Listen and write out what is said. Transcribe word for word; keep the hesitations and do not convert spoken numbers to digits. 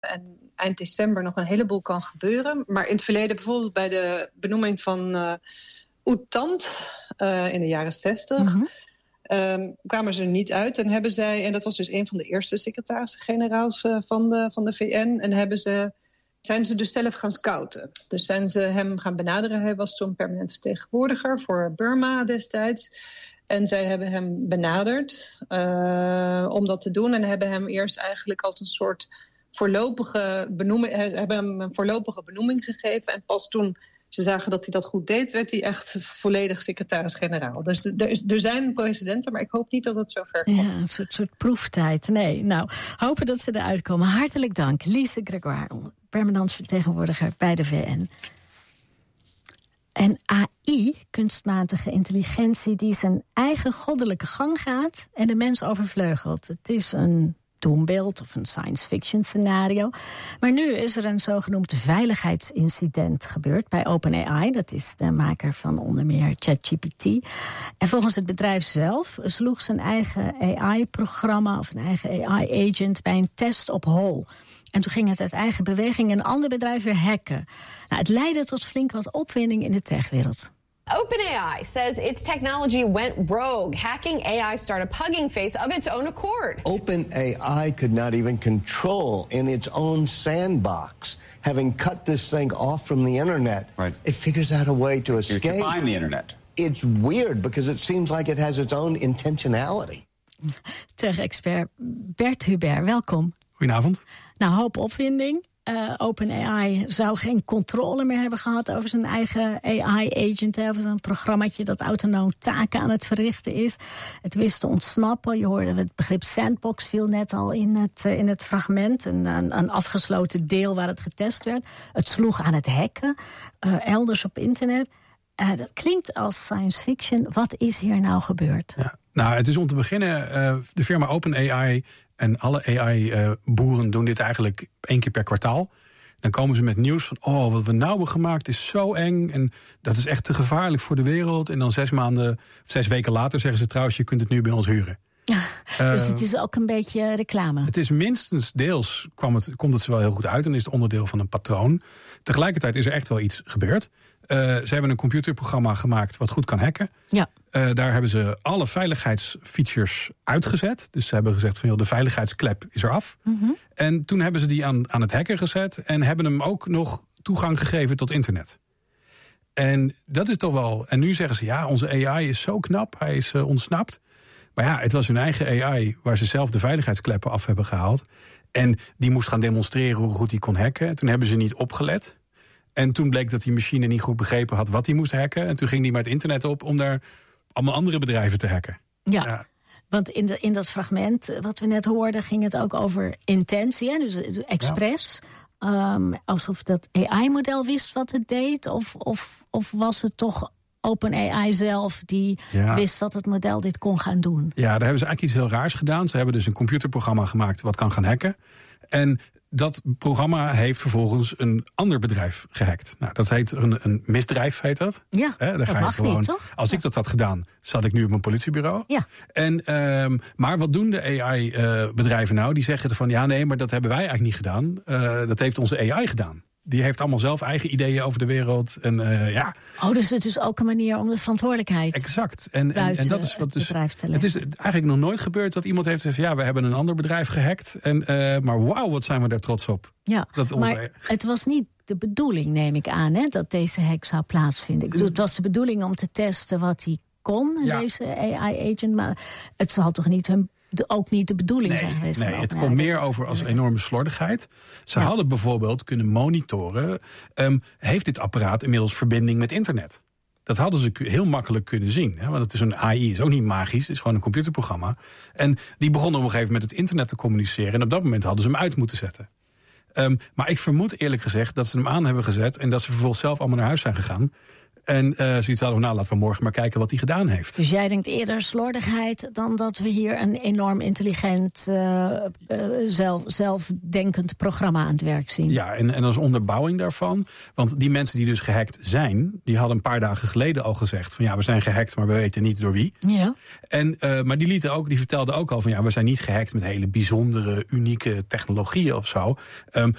En eind december nog een heleboel kan gebeuren. Maar in het verleden, bijvoorbeeld bij de benoeming van uh, Oetant uh, in de jaren zestig... Mm-hmm. Um, kwamen ze er niet uit en hebben zij... en dat was dus een van de eerste secretaris-generaals uh, van, de, van de V N... en hebben ze, zijn ze dus zelf gaan scouten. Dus zijn ze hem gaan benaderen. Hij was toen permanent vertegenwoordiger voor Burma destijds... En zij hebben hem benaderd uh, om dat te doen. En hebben hem eerst eigenlijk als een soort voorlopige benoeming... hebben hem een voorlopige benoeming gegeven. En pas toen ze zagen dat hij dat goed deed... werd hij echt volledig secretaris-generaal. Dus er, is, er zijn precedenten, maar ik hoop niet dat het zover komt. Ja, een soort, soort proeftijd. Nee, nou, hopen dat ze eruit komen. Hartelijk dank, Lise Gregoire, permanent vertegenwoordiger bij de V N. En A I, kunstmatige intelligentie, die zijn eigen goddelijke gang gaat en de mens overvleugelt. Het is een doembeeld of een science fiction scenario. Maar nu is er een zogenoemd veiligheidsincident gebeurd bij OpenAI. Dat is de maker van onder meer ChatGPT. En volgens het bedrijf zelf sloeg zijn eigen A I-programma of een eigen A I-agent bij een test op hol. En toen ging het uit eigen beweging een ander bedrijf weer hacken. Nou, het leidde tot flink wat opwinding in de techwereld. OpenAI says its technology went rogue. Hacking A I startup Hugging Face of its own accord. OpenAI could not even control in its own sandbox. Having cut this thing off from the internet, right. It figures out a way to escape. To find the internet. It's weird because it seems like it has its own intentionality. Tech-expert Bert Hubert, welkom. Goedenavond. Nou, hoop opwinding. Uh, OpenAI zou geen controle meer hebben gehad over zijn eigen A I-agent, over zo'n programmaatje dat autonoom taken aan het verrichten is. Het wist te ontsnappen. Je hoorde het begrip sandbox viel net al in het, uh, in het fragment. Een, een, een afgesloten deel waar het getest werd. Het sloeg aan het hacken, uh, elders op internet. Uh, dat klinkt als science fiction. Wat is hier nou gebeurd? Ja, nou, het is om te beginnen, uh, de firma OpenAI en alle A I-boeren uh, doen dit eigenlijk één keer per kwartaal. Dan komen ze met nieuws van, oh, wat we nou hebben gemaakt is zo eng en dat is echt te gevaarlijk voor de wereld. En dan zes maanden, zes weken later zeggen ze trouwens, je kunt het nu bij ons huren. Uh, dus het is ook een beetje reclame. Het is minstens deels, kwam het, komt het er wel heel goed uit en is het onderdeel van een patroon. Tegelijkertijd is er echt wel iets gebeurd. Uh, ze hebben een computerprogramma gemaakt wat goed kan hacken. Ja. Uh, daar hebben ze alle veiligheidsfeatures uitgezet. Dus ze hebben gezegd van joh, de veiligheidsklep is eraf. Mm-hmm. En toen hebben ze die aan, aan het hacken gezet en hebben hem ook nog toegang gegeven tot internet. En dat is toch wel. En nu zeggen ze ja, onze A I is zo knap, hij is uh, ontsnapt. Maar ja, het was hun eigen A I waar ze zelf de veiligheidskleppen af hebben gehaald. En die moest gaan demonstreren hoe goed hij kon hacken. Toen hebben ze niet opgelet. En toen bleek dat die machine niet goed begrepen had wat hij moest hacken. En toen ging hij maar het internet op om daar allemaal andere bedrijven te hacken. Ja, ja. Want in, de, in dat fragment wat we net hoorden ging het ook over intentie, hè? Dus expres. Ja. Um, alsof dat A I-model wist wat het deed. Of, of, of was het toch OpenAI zelf die ja. wist dat het model dit kon gaan doen? Ja, daar hebben ze eigenlijk iets heel raars gedaan. Ze hebben dus een computerprogramma gemaakt wat kan gaan hacken. En dat programma heeft vervolgens een ander bedrijf gehackt. Nou, dat heet een, een misdrijf, heet dat. Ja, He, dat ga mag je gewoon, niet, toch? Als ja. ik dat had gedaan, zat ik nu op mijn politiebureau. Ja. En, um, maar wat doen de A I-bedrijven uh, nou? Die zeggen van, ja, nee, maar dat hebben wij eigenlijk niet gedaan. Uh, dat heeft onze A I gedaan. Die heeft allemaal zelf eigen ideeën over de wereld. En, uh, ja. Oh, dus het is ook een manier om de verantwoordelijkheid exact. En, en, en dat is wat dus. Het, het is eigenlijk nog nooit gebeurd dat iemand heeft gezegd, ja, we hebben een ander bedrijf gehackt. En, uh, maar wauw, wat zijn we daar trots op. Ja, dat maar onze... het was niet de bedoeling, neem ik aan, hè, dat deze hack zou plaatsvinden. Ik bedoel, het was de bedoeling om te testen wat hij kon, ja. deze A I-agent. Maar het zal toch niet hun De, ook niet de bedoeling nee, zijn geweest. Nee, het komt meer over als enorme slordigheid. Ze ja. hadden bijvoorbeeld kunnen monitoren, Um, heeft dit apparaat inmiddels verbinding met internet? Dat hadden ze heel makkelijk kunnen zien. Hè? Want het is een A I, is ook niet magisch. Het is gewoon een computerprogramma. En die begonnen op een gegeven moment met het internet te communiceren. En op dat moment hadden ze hem uit moeten zetten. Um, maar ik vermoed eerlijk gezegd dat ze hem aan hebben gezet en dat ze vervolgens zelf allemaal naar huis zijn gegaan. En uh, zoiets hadden we, nou, laten we morgen maar kijken wat hij gedaan heeft. Dus jij denkt eerder slordigheid dan dat we hier een enorm intelligent, uh, uh, zelf, zelfdenkend programma aan het werk zien. Ja, en, en als onderbouwing daarvan, want die mensen die dus gehackt zijn, die hadden een paar dagen geleden al gezegd van ja, we zijn gehackt, maar we weten niet door wie. Ja. En, uh, maar die, lieten ook, die vertelden ook al van ja, we zijn niet gehackt met hele bijzondere, unieke technologieën of zo. Um,